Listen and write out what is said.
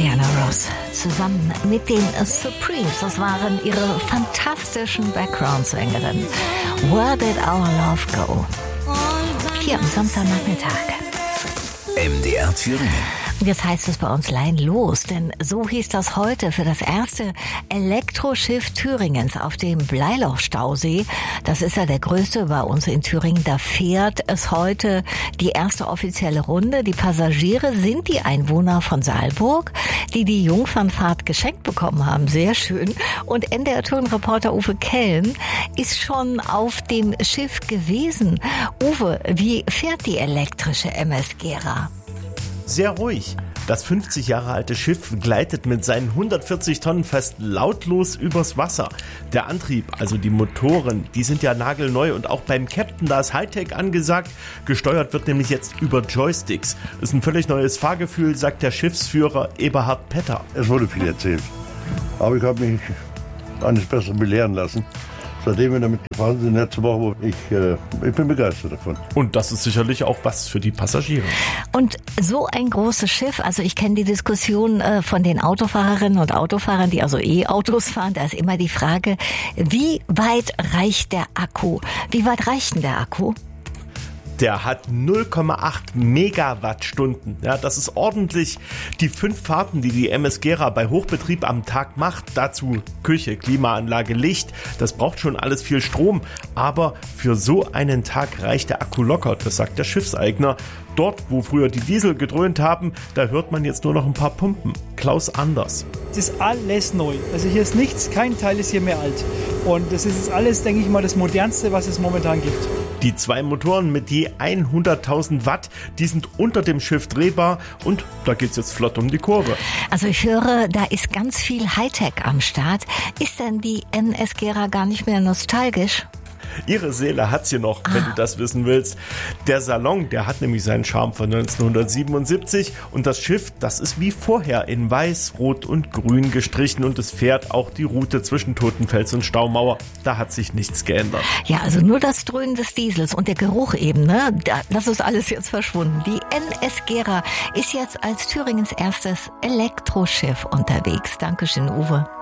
Diana Ross zusammen mit den Supremes. Das waren ihre fantastischen Background-Sängerinnen. Where did our love go? Hier am Samstagnachmittag. MDR Thüringen. Und jetzt heißt es bei uns Lein los, denn so hieß das heute für das erste Elektroschiff Thüringens auf dem Bleiloch-Stausee. Das ist ja der größte bei uns in Thüringen. Da fährt es heute die erste offizielle Runde. Die Passagiere sind die Einwohner von Saalburg, die die Jungfernfahrt geschenkt bekommen haben. Sehr schön. Und NDR-Tourenreporter Uwe Kelm ist schon auf dem Schiff gewesen. Uwe, wie fährt die elektrische MS Gera? Sehr ruhig. Das 50 Jahre alte Schiff gleitet mit seinen 140 Tonnen fast lautlos übers Wasser. Der Antrieb, also die Motoren, die sind ja nagelneu und auch beim Captain, da ist Hightech angesagt. Gesteuert wird nämlich jetzt über Joysticks. Das ist ein völlig neues Fahrgefühl, sagt der Schiffsführer Eberhard Petter. Es wurde viel erzählt, aber ich habe mich eines Besseren belehren lassen. Seitdem wir damit gefahren sind, letzte Woche, ich bin begeistert davon. Und das ist sicherlich auch was für die Passagiere. Und so ein großes Schiff, also ich kenne die Diskussion von den Autofahrerinnen und Autofahrern, die also E-Autos fahren, da ist immer die Frage, wie weit reicht der Akku? Wie weit reicht denn der Akku? Der hat 0,8 Megawattstunden. Ja, das ist ordentlich. Die 5 Fahrten, die die MS Gera bei Hochbetrieb am Tag macht, dazu Küche, Klimaanlage, Licht, das braucht schon alles viel Strom. Aber für so einen Tag reicht der Akku locker, das sagt der Schiffseigner. Dort, wo früher die Diesel gedröhnt haben, da hört man jetzt nur noch ein paar Pumpen. Klaus Anders. Es ist alles neu. Also hier ist nichts, kein Teil ist hier mehr alt. Und das ist jetzt alles, denke ich mal, das Modernste, was es momentan gibt. Die 2 Motoren mit je 100.000 Watt, die sind unter dem Schiff drehbar und da geht's jetzt flott um die Kurve. Also ich höre, da ist ganz viel Hightech am Start. Ist denn die MS Gera gar nicht mehr nostalgisch? Ihre Seele hat sie noch, wenn du das wissen willst. Der Salon, der hat nämlich seinen Charme von 1977 und das Schiff, das ist wie vorher in Weiß, Rot und Grün gestrichen und es fährt auch die Route zwischen Totenfels und Staumauer. Da hat sich nichts geändert. Ja, also nur das Dröhnen des Diesels und der Geruch eben, ne? Das ist alles jetzt verschwunden. Die MS Gera ist jetzt als Thüringens erstes Elektroschiff unterwegs. Dankeschön, Uwe.